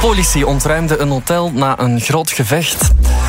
Politie ontruimde een hotel na een groot gevecht.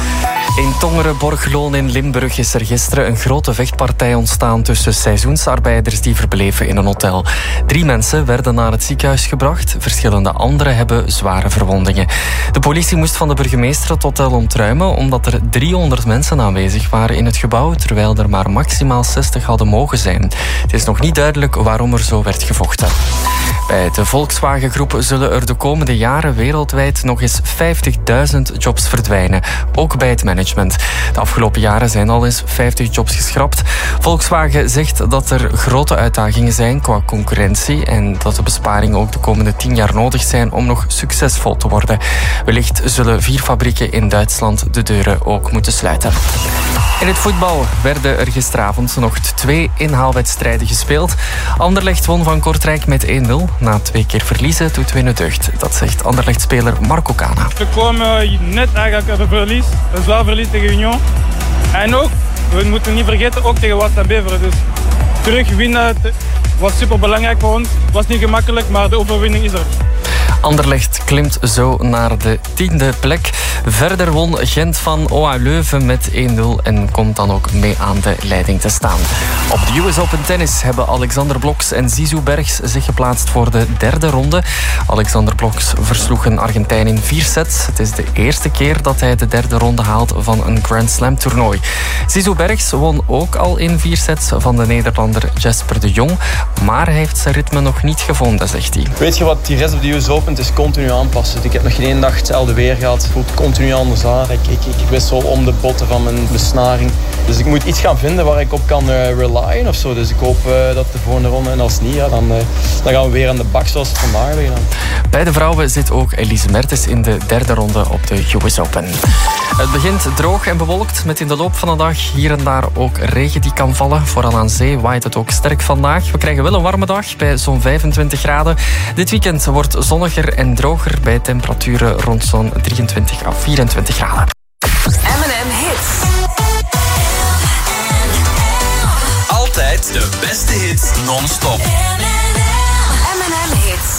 In Tongeren, Borgloon in Limburg is er gisteren een grote vechtpartij ontstaan tussen seizoensarbeiders die verbleven in een hotel. 3 mensen werden naar het ziekenhuis gebracht. Verschillende anderen hebben zware verwondingen. De politie moest van de burgemeester het hotel ontruimen omdat er 300 mensen aanwezig waren in het gebouw, terwijl er maar maximaal 60 hadden mogen zijn. Het is nog niet duidelijk waarom er zo werd gevochten. Bij de Volkswagen-groep zullen er de komende jaren wereldwijd nog eens 50.000 jobs verdwijnen, ook bij het management. De afgelopen jaren zijn al eens 50 jobs geschrapt. Volkswagen zegt dat er grote uitdagingen zijn qua concurrentie en dat de besparingen ook de komende 10 jaar nodig zijn om nog succesvol te worden. Wellicht zullen 4 fabrieken in Duitsland de deuren ook moeten sluiten. In het voetbal werden er gisteravond nog 2 inhaalwedstrijden gespeeld. Anderlecht won van Kortrijk met 1-0. Na 2 keer verliezen doet winnen deugd. Dat zegt Anderlecht-speler Marco Cana. We kwamen net eigenlijk uit een verlies. Een zwaar verlies tegen Union. En ook, we moeten niet vergeten, ook tegen Wasta Beveren. Dus terug winnen was super belangrijk voor ons. Het was niet gemakkelijk, maar de overwinning is er. Anderlecht klimt zo naar de 10e plek. Verder won Gent van OA Leuven met 1-0 en komt dan ook mee aan de leiding te staan. Op de US Open Tennis hebben Alexander Bloks en Zizou Bergs zich geplaatst voor de 3e ronde. Alexander Bloks versloeg een Argentijn in 4 sets. Het is de eerste keer dat hij de 3e ronde haalt van een Grand Slam toernooi. Zizou Bergs won ook al in 4 sets van de Nederlander Jesper de Jong. Maar hij heeft zijn ritme nog niet gevonden, zegt hij. Weet je wat, die rest op de US Open, het is continu aanpassen. Ik heb nog geen 1 dag hetzelfde weer gehad. Het voelt continu anders aan. Ik wissel om de botten van mijn besnaring. Dus ik moet iets gaan vinden waar ik op kan relyen of zo. Dus ik hoop dat de volgende ronde, en als niet, ja, dan gaan we weer aan de bak zoals het vandaag weer gedaan. Bij de vrouwen zit ook Elise Mertens in de 3e ronde op de US Open. Het begint droog en bewolkt met in de loop van de dag hier en daar ook regen die kan vallen. Vooral aan zee waait het ook sterk vandaag. We krijgen wel een warme dag bij zo'n 25 graden. Dit weekend wordt zonniger en droger bij temperaturen rond zo'n 23 à 24 graden. M&M Hits. Altijd de beste hits non-stop.